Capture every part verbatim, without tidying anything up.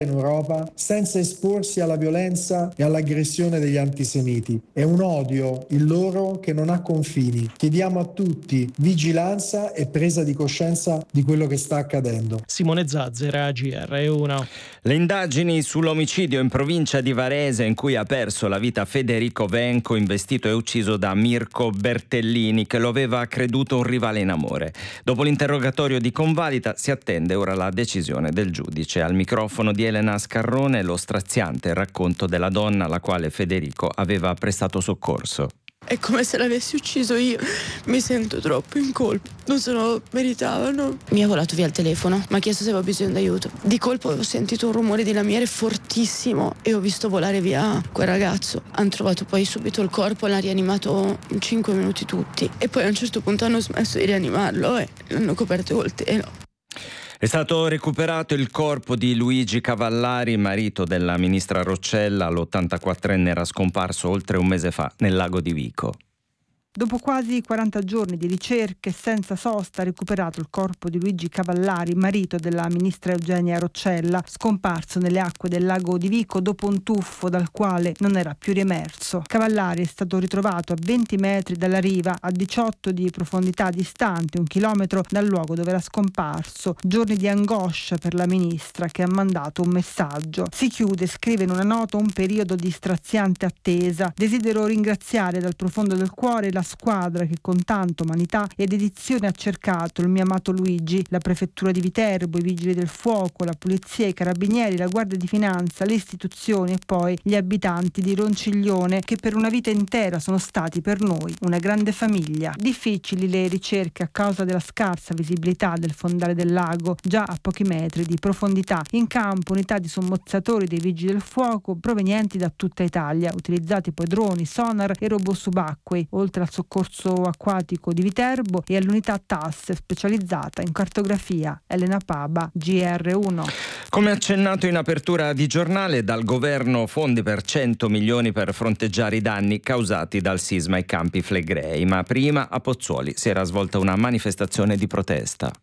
in Europa senza esporsi alla violenza e all'aggressione degli antisemiti. È un odio, il loro, che non ha confini. Chiediamo a tutti vigilanza e presa di coscienza di quello che sta accadendo. Simone Zazzera, G R uno. Le indagini sull'omicidio in provincia di Varese in cui ha perso la vita Federico Venco, investito e ucciso da Mirko Bertellini, che lo aveva creduto un rivale in amore. Dopo l'interrogatorio di convalida si attende ora la decisione del giudice. Al microfono di Elena Scarrone lo straziante racconto della donna alla quale Federico aveva prestato soccorso. È come se l'avessi ucciso io. Mi sento troppo in colpa. Non se lo meritavano. Mi ha volato via il telefono. Mi ha chiesto se avevo bisogno d'aiuto. Di colpo ho sentito un rumore di lamiere fortissimo e ho visto volare via quel ragazzo. Hanno trovato poi subito il corpo, l'hanno rianimato in cinque minuti tutti. E poi a un certo punto hanno smesso di rianimarlo e l'hanno coperto col telo. È stato recuperato il corpo di Luigi Cavallari, marito della ministra Roccella. L'ottantaquattrenne era scomparso oltre un mese fa nel lago di Vico. Dopo quasi quaranta giorni di ricerche, senza sosta ha recuperato il corpo di Luigi Cavallari, marito della ministra Eugenia Roccella, scomparso nelle acque del lago di Vico dopo un tuffo dal quale non era più riemerso. Cavallari è stato ritrovato a venti metri dalla riva, a diciotto di profondità, distante un chilometro dal luogo dove era scomparso. Giorni di angoscia per la ministra, che ha mandato un messaggio. Si chiude, scrive in una nota, un periodo di straziante attesa. Desidero ringraziare dal profondo del cuore la squadra che con tanta umanità e dedizione ha cercato il mio amato Luigi, la prefettura di Viterbo, i vigili del fuoco, la polizia, i carabinieri, la guardia di finanza, le istituzioni e poi gli abitanti di Ronciglione, che per una vita intera sono stati per noi una grande famiglia. Difficili le ricerche a causa della scarsa visibilità del fondale del lago, già a pochi metri di profondità. In campo unità di sommozzatori dei vigili del fuoco provenienti da tutta Italia, utilizzati poi droni, sonar e robot subacquei, oltre al soccorso acquatico di Viterbo e all'unità T A S specializzata in cartografia. Elena Paba, G R uno. Come accennato in apertura di giornale, dal governo fondi per cento milioni per fronteggiare i danni causati dal sisma ai Campi Flegrei, ma prima a Pozzuoli si era svolta una manifestazione di protesta.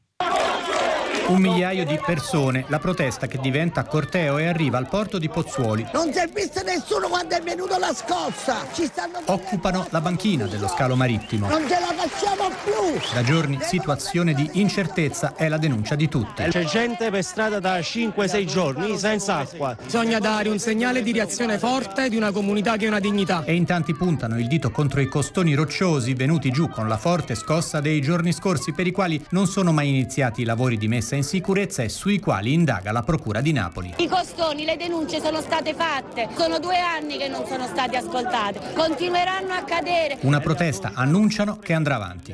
Un migliaio di persone, la protesta che diventa corteo e arriva al porto di Pozzuoli. Non si è visto nessuno quando è venuta la scossa. Ci stanno Occupano la banchina dello scalo marittimo. Non ce la facciamo più. Da giorni situazione di incertezza è la denuncia di tutti. C'è gente per strada da cinque sei giorni senza acqua. Bisogna dare un segnale di reazione forte di una comunità che ha una dignità. E in tanti puntano il dito contro i costoni rocciosi venuti giù con la forte scossa dei giorni scorsi, per i quali non sono mai iniziati i lavori di messa in sicurezza e sui quali indaga la Procura di Napoli. I costoni, le denunce sono state fatte, sono due anni che non sono state ascoltate, continueranno a cadere. Una protesta, annunciano, che andrà avanti.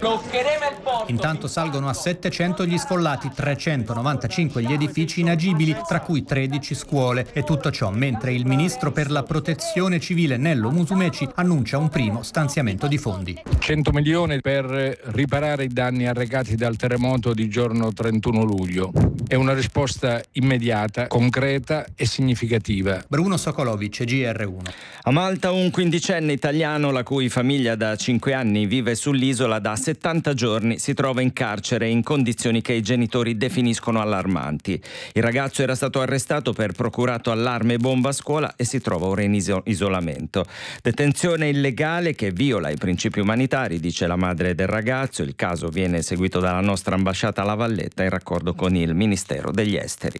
Intanto salgono a settecento gli sfollati, trecentonovantacinque gli edifici inagibili, tra cui tredici scuole, e tutto ciò mentre il ministro per la protezione civile Nello Musumeci annuncia un primo stanziamento di fondi. cento milioni per riparare i danni arrecati dal terremoto di giorno trentuno luglio. È una risposta immediata, concreta e significativa. Bruno Sokolovic, G R uno. A Malta un quindicenne italiano, la cui famiglia da cinque anni vive sull'isola da settanta giorni, si trova in carcere in condizioni che i genitori definiscono allarmanti. Il ragazzo era stato arrestato per procurato allarme e bomba a scuola e si trova ora in iso- isolamento. Detenzione illegale che viola i principi umanitari, dice la madre del ragazzo. Il caso viene seguito dalla nostra ambasciata a La Valletta in raccordo con il Ministero degli Esteri.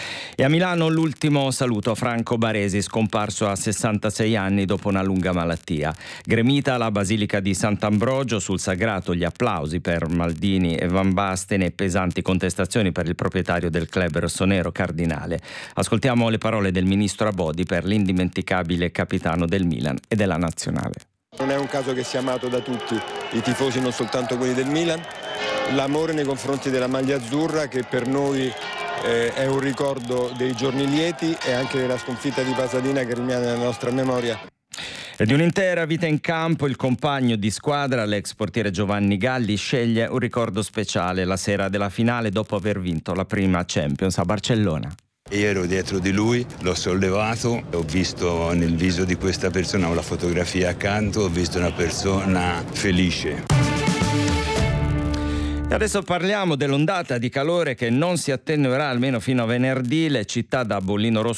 E a Milano l'ultimo saluto a Franco Baresi, scomparso a sessantasei anni dopo una lunga malattia. Gremita alla Basilica di Sant'Ambrogio, sul sagrato gli applausi per Maldini e Van Basten e pesanti contestazioni per il proprietario del club rossonero Cardinale. Ascoltiamo le parole del ministro Abodi per l'indimenticabile capitano del Milan e della Nazionale. Non è un caso che sia amato da tutti i tifosi, non soltanto quelli del Milan. L'amore nei confronti della maglia azzurra, che per noi eh, è un ricordo dei giorni lieti e anche della sconfitta di Pasadena, che rimane nella nostra memoria. E di un'intera vita in campo, il compagno di squadra, l'ex portiere Giovanni Galli, sceglie un ricordo speciale la sera della finale dopo aver vinto la prima Champions a Barcellona. Io ero dietro di lui, l'ho sollevato, ho visto nel viso di questa persona, ho la fotografia accanto, ho visto una persona felice. E adesso parliamo dell'ondata di calore che non si attenuerà almeno fino a venerdì. Le città da bollino rosso